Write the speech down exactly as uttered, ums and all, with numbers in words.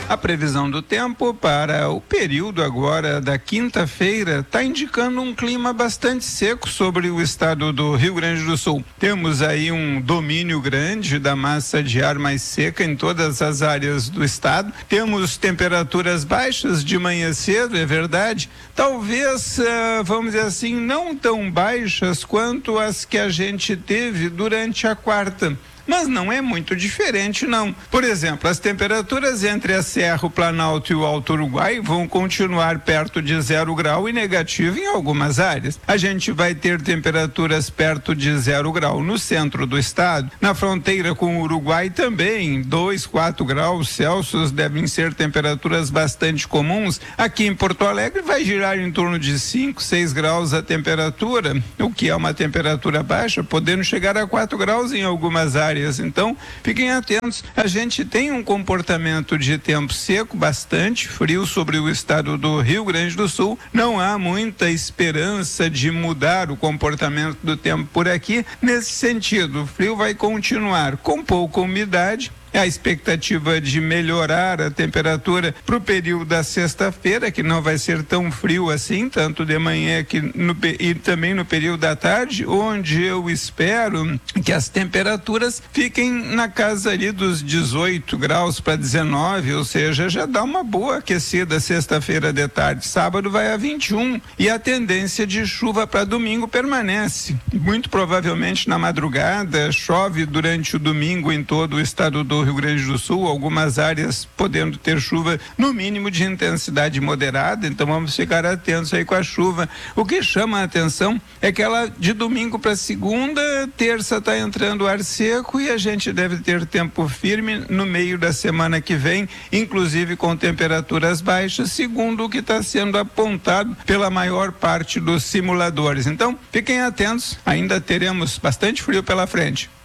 A previsão do tempo para o período agora da quinta-feira está indicando um clima bastante seco sobre o estado do Rio Grande do Sul. Temos aí um domínio grande da massa de ar mais seca em todas as áreas do estado. Temos temperaturas baixas de manhã cedo, é verdade. Talvez, uh, vamos dizer assim, não tão baixas quanto as que a gente teve durante a quarta. Mas não é muito diferente, não. Por exemplo, as temperaturas entre a Serra, o Planalto e o Alto Uruguai vão continuar perto de zero grau e negativo em algumas áreas. A gente vai ter temperaturas perto de zero grau no centro do estado. Na fronteira com o Uruguai também, dois, quatro graus Celsius devem ser temperaturas bastante comuns. Aqui em Porto Alegre vai girar em torno de cinco, seis graus a temperatura, o que é uma temperatura baixa, podendo chegar a quatro graus em algumas áreas. Então, fiquem atentos. A gente tem um comportamento de tempo seco, bastante frio sobre o estado do Rio Grande do Sul. Não há muita esperança de mudar o comportamento do tempo por aqui. Nesse sentido, o frio vai continuar com pouca umidade. A expectativa de melhorar a temperatura para o período da sexta-feira, que não vai ser tão frio assim, tanto de manhã que no, e também no período da tarde, onde eu espero que as temperaturas fiquem na casa ali dos dezoito graus para dezenove, ou seja, já dá uma boa aquecida sexta-feira de tarde. Sábado vai a vinte e um e a tendência de chuva para domingo permanece. Muito provavelmente na madrugada chove durante o domingo em todo o estado do Rio Grande do Sul, algumas áreas podendo ter chuva no mínimo de intensidade moderada, então vamos ficar atentos aí com a chuva. O que chama a atenção é que ela de domingo para segunda, terça está entrando ar seco e a gente deve ter tempo firme no meio da semana que vem, inclusive com temperaturas baixas, segundo o que está sendo apontado pela maior parte dos simuladores. Então, fiquem atentos, ainda teremos bastante frio pela frente.